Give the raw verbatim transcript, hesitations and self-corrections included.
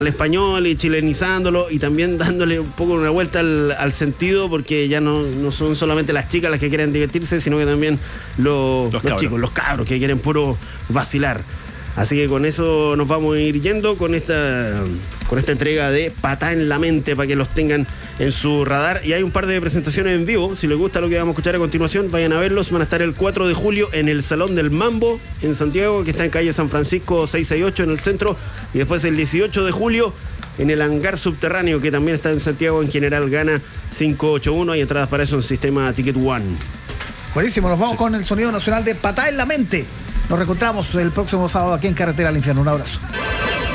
español y chilenizándolo y también dándole un poco una vuelta al, al sentido, porque ya no, no son solamente las chicas las que quieren divertirse, sino que también los, los, los chicos, los cabros que quieren puro vacilar. Así que con eso nos vamos a ir yendo con esta, con esta entrega de Patá en la Mente, para que los tengan en su radar. Y hay un par de presentaciones en vivo. Si les gusta lo que vamos a escuchar a continuación, vayan a verlos. Van a estar el cuatro de julio en el Salón del Mambo en Santiago, que está en calle San Francisco seiscientos sesenta y ocho en el centro. Y después el dieciocho de julio en el Hangar Subterráneo, que también está en Santiago, en General Gana cinco ochenta y uno. Hay entradas para eso en sistema Ticket One. Buenísimo, nos vamos Sí. con el sonido nacional de Patá en la Mente. Nos reencontramos el próximo sábado aquí en Carretera al Infierno. Un abrazo.